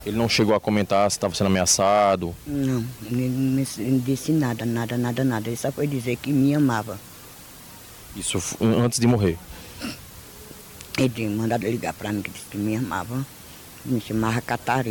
Ele não chegou a comentar se estava sendo ameaçado? Não, ele não disse nada. Ele só foi dizer que me amava. Isso antes de morrer? Ele tinha mandado ligar para mim que disse que me amava. Me chamava Catarina.